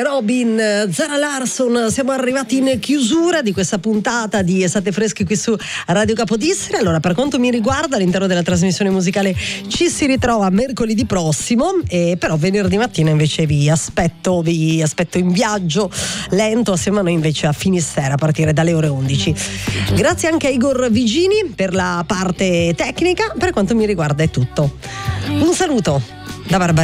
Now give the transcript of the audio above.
Robin, Zara Larsson. Siamo arrivati in chiusura di questa puntata di Estate Freschi qui su Radio Capodistria. Allora, per quanto mi riguarda, all'interno della trasmissione musicale ci si ritrova mercoledì prossimo, però venerdì mattina invece vi aspetto in viaggio lento assieme a noi invece a Finisterra a partire dalle ore 11. Grazie anche a Igor Vigini per la parte tecnica. Per quanto mi riguarda è tutto. Un saluto da Barbara.